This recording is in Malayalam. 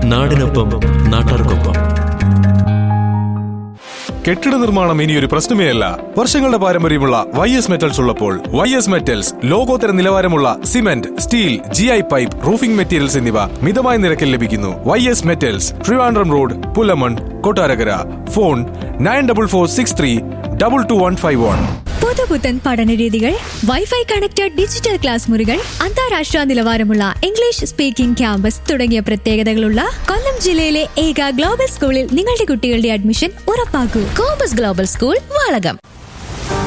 നാടിനൊപ്പം നാട്ടാർക്കൊപ്പം. കെട്ടിട നിർമ്മാണം ഇനിയൊരു പ്രശ്നമേ അല്ല. വർഷങ്ങളുടെ പാരമ്പര്യമുള്ള YS മെറ്റൽസ് ഉള്ളപ്പോൾ YS മെറ്റൽസ് ലോകോത്തര നിലവാരമുള്ള cement, steel, GI pipe, roofing materials എന്നിവ മിതമായ നിരക്കിൽ ലഭിക്കുന്നു. YS metals, Trivandrum road, Pulamon, Kottarakkara. Phone 9446322151. പുതുപുത്തൻ പഠനരീതികൾ, വൈഫൈ കണക്റ്റഡ് ഡിജിറ്റൽ ക്ലാസ് മുറികൾ, അന്താരാഷ്ട്ര നിലവാരമുള്ള ഇംഗ്ലീഷ് സ്പീക്കിംഗ് ക്യാമ്പസ് തുടങ്ങിയ പ്രത്യേകതകളുള്ള കൊല്ലം ജില്ലയിലെ ഏക ഗ്ലോബൽ സ്കൂളിൽ നിങ്ങളുടെ കുട്ടികളുടെ admission ഉറപ്പാക്കൂ. Compass global school, Valakom.